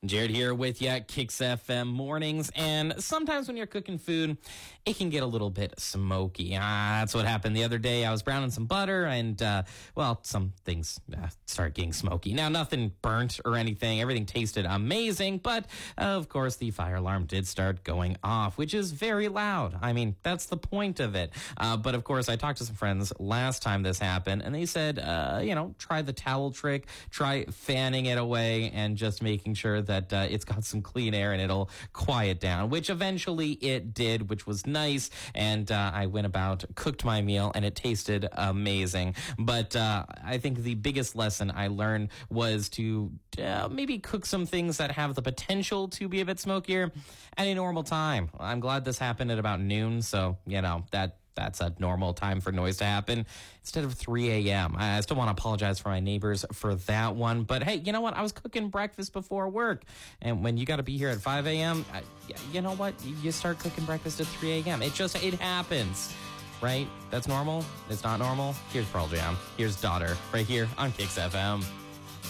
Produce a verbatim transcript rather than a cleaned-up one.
Jared here with you at Kicks F M Mornings. And sometimes when you're cooking food, it can get a little bit smoky. Ah, that's what happened the other day. I was browning some butter and, uh, well, some things uh, start getting smoky. Now, nothing burnt or anything. Everything tasted amazing. But, uh, of course, the fire alarm did start going off, which is very loud. I mean, that's the point of it. Uh, but, of course, I talked to some friends last time this happened, and they said, uh, you know, try the towel trick, try fanning it away and just making sure that uh, it's got some clean air and it'll quiet down, which eventually it did, which was nice. And uh, I went about, cooked my meal, and it tasted amazing. But uh, I think the biggest lesson I learned was to uh, maybe cook some things that have the potential to be a bit smokier at a normal time. I'm glad this happened at about noon, so, you know, that That's a normal time for noise to happen instead of three a.m. I still want to apologize for my neighbors for that one. But, hey, you know what? I was cooking breakfast before work. And when you got to be here at five a.m., I, you know what? You start cooking breakfast at three a.m. It just, it happens, right? That's normal. It's not normal. Here's Pearl Jam. Here's Daughter right here on Kicks F M.